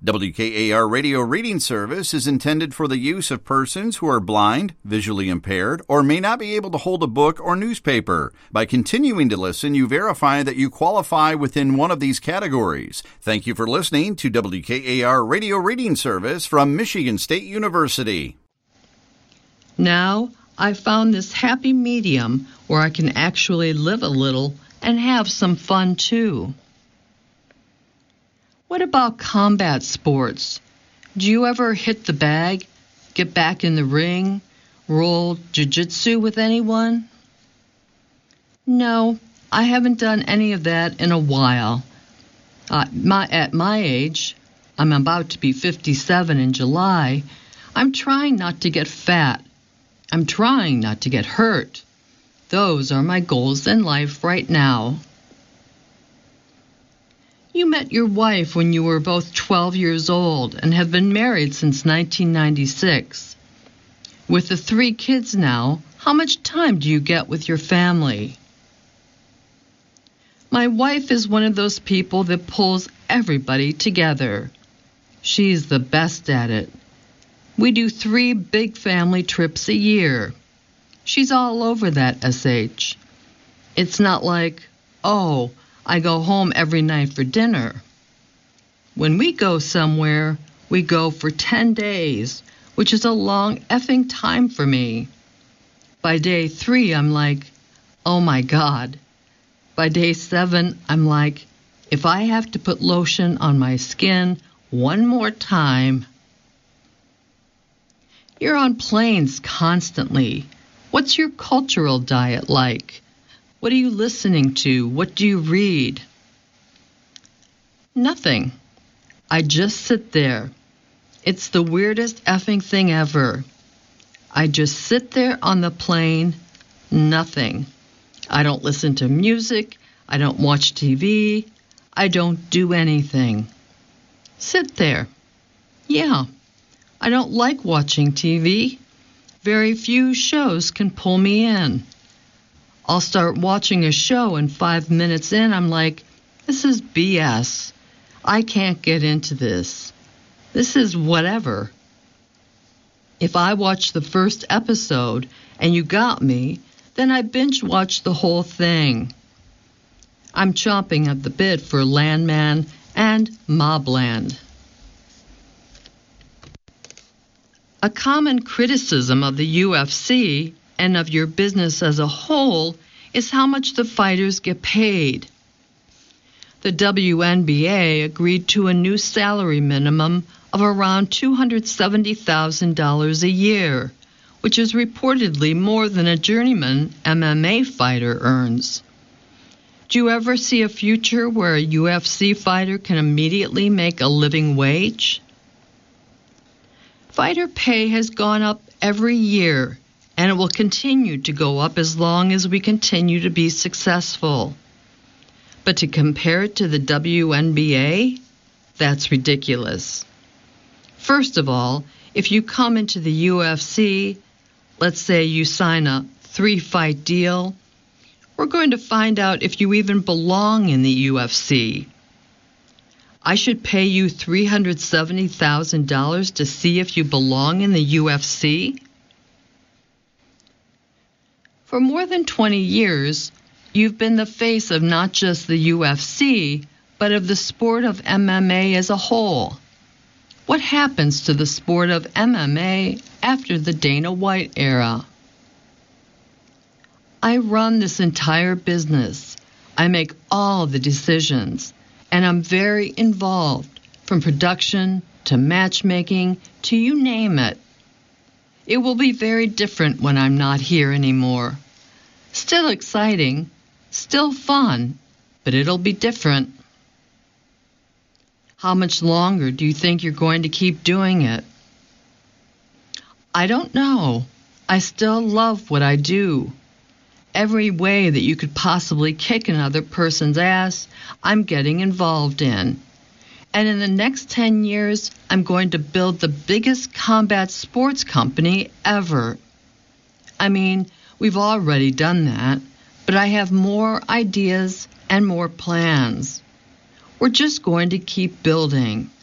WKAR Radio Reading Service is intended for the use of persons who are blind, visually impaired, or may not be able to hold a book or newspaper. By continuing to listen, you verify that you qualify within one of these categories. Thank you for listening to WKAR Radio Reading Service from Michigan State University. Now, I've found this happy medium where I can actually live a little and have some fun too. What about combat sports? Do you ever hit the bag, get back in the ring, roll jiu-jitsu with anyone? No, I haven't done any of that in a while. At my age, I'm about to be 57 in July, I'm trying not to get fat. I'm trying not to get hurt. Those are my goals in life right now. You met your wife when you were both 12 years old and have been married since 1996. With the 3 kids now, how much time do you get with your family? My wife is one of those people that pulls everybody together. She's the best at it. We do 3 big family trips a year. She's all over that, SH. It's not like, oh, I go home every night for dinner. When we go somewhere, we go for 10 days, which is a long effing time for me. By day 3, I'm like, oh my God. By day 7, I'm like, if I have to put lotion on my skin one more time. You're on planes constantly. What's your cultural diet like? What are you listening to? What do you read? Nothing. I just sit there. It's the weirdest effing thing ever. I just sit there on the plane, nothing. I don't listen to music. I don't watch TV. I don't do anything. Sit there. Yeah, I don't like watching TV. Very few shows can pull me in. I'll start watching a show and 5 minutes in, I'm like, this is BS. I can't get into this. This is whatever. If I watch the first episode and you got me, then I binge watch the whole thing. I'm chomping at the bit for Landman and Mobland. A common criticism of the UFC and of your business as a whole is how much the fighters get paid. The WNBA agreed to a new salary minimum of around $270,000 a year, which is reportedly more than a journeyman MMA fighter earns. Do you ever see a future where a UFC fighter can immediately make a living wage? Fighter pay has gone up every year, and it will continue to go up as long as we continue to be successful. But to compare it to the WNBA, that's ridiculous. First of all, if you come into the UFC, let's say you sign a 3-fight deal, we're going to find out if you even belong in the UFC. I should pay you $370,000 to see if you belong in the UFC? For more than 20 years, you've been the face of not just the UFC, but of the sport of MMA as a whole. What happens to the sport of MMA after the Dana White era? I run this entire business. I make all the decisions, and I'm very involved, from production to matchmaking to you name it. It will be very different when I'm not here anymore. Still exciting, still fun, but it'll be different. How much longer do you think you're going to keep doing it? I don't know. I still love what I do. Every way that you could possibly kick another person's ass, I'm getting involved in. And in the next 10 years, I'm going to build the biggest combat sports company ever. I mean, we've already done that, but I have more ideas and more plans. We're just going to keep building.